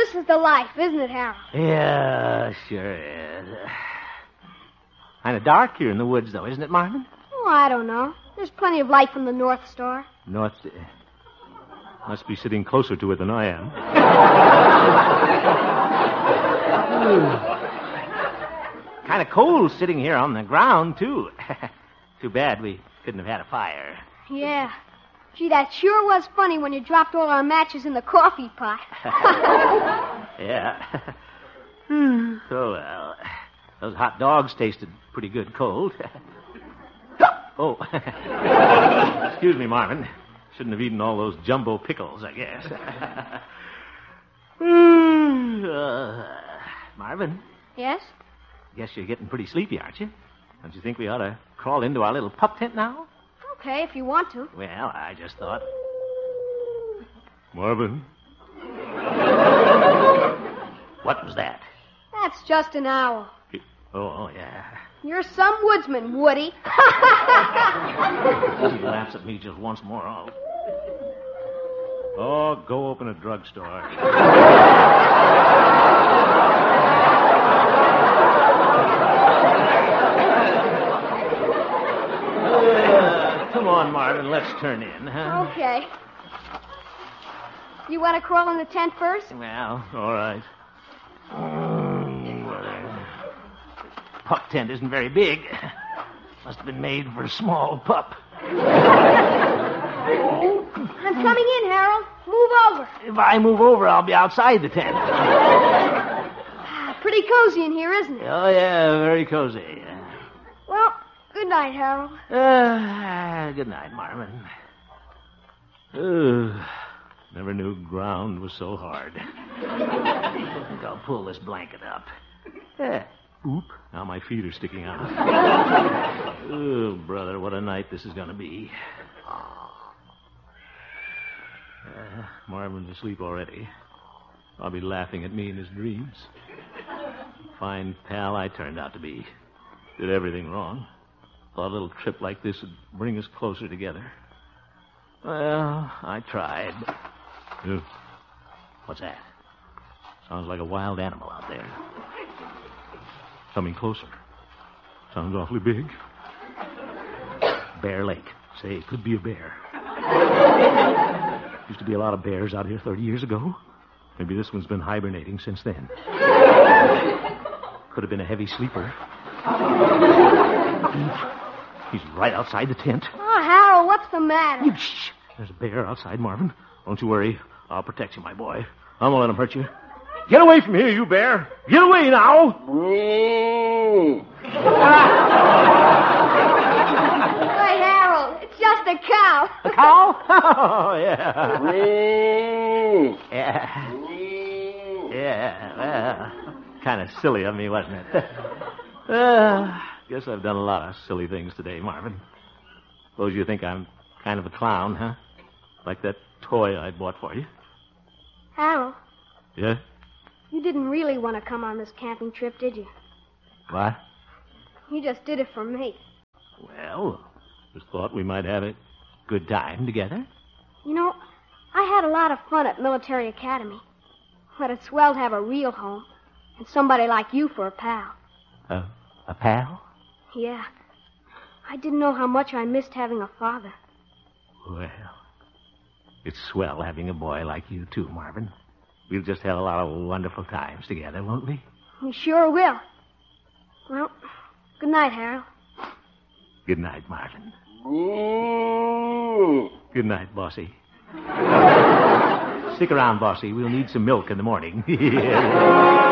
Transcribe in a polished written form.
this is the life, isn't it, Harold? Yeah, sure is. Kind of dark here in the woods, though, isn't it, Marvin? Oh, I don't know. There's plenty of light from the North Star. North... Must be sitting closer to it than I am. Kind of cold sitting here on the ground, too. Too bad we couldn't have had a fire. Yeah. Gee, that sure was funny when you dropped all our matches in the coffee pot. Yeah. So, well, those hot dogs tasted pretty good cold. Oh. Excuse me, Marvin. Shouldn't have eaten all those jumbo pickles, I guess. Marvin. Yes? Guess you're getting pretty sleepy, aren't you? Don't you think we ought to crawl into our little pup tent now? Okay, if you want to. Well, I just thought... Marvin? What was that? That's just an owl. Oh, yeah. You're some woodsman, Woody. If he laughs at me just once more, I'll... Oh, go open a drugstore. Come on, Marvin, let's turn in, huh? Okay. You want to crawl in the tent first? Well, all right. Pup tent isn't very big. Must have been made for a small pup. I'm coming in, Harold. Move over. If I move over, I'll be outside the tent. Pretty cozy in here, isn't it? Oh, yeah, very cozy. Well, good night, Harold. Good night, Marvin. Never knew ground was so hard. I think I'll pull this blanket up. Oop, now my feet are sticking out. Oh, brother, what a night this is going to be. Marvin's asleep already. I'll be laughing at me in his dreams. Fine pal I turned out to be. Did everything wrong. Thought a little trip like this would bring us closer together. Well, I tried. What's that? Sounds like a wild animal out there. Coming closer. Sounds awfully big. Bear Lake. Say, it could be a bear. Used to be a lot of bears out here 30 years ago. Maybe this one's been hibernating since then. Could have been a heavy sleeper. He's right outside the tent. Oh, Harold, what's the matter? Shh. There's a bear outside, Marvin. Don't you worry. I'll protect you, my boy. I won't let him hurt you. Get away from here, you bear. Get away now. Hey, Harold, it's just a cow. A cow? Oh, yeah. Yeah. Yeah, well, kind of silly of me, wasn't it? Guess I've done a lot of silly things today, Marvin. Suppose you think I'm kind of a clown, huh? Like that toy I bought for you. Harold. Yeah? You didn't really want to come on this camping trip, did you? What? You just did it for me. Well, just thought we might have a good time together. You know, I had a lot of fun at Military Academy. But it's swell to have a real home and somebody like you for a pal. A pal? Yeah. I didn't know how much I missed having a father. Well, it's swell having a boy like you, too, Marvin. We'll just have a lot of wonderful times together, won't we? We sure will. Well, good night, Harold. Good night, Marvin. Good night, Bossy. Stick around, Bossy. We'll need some milk in the morning.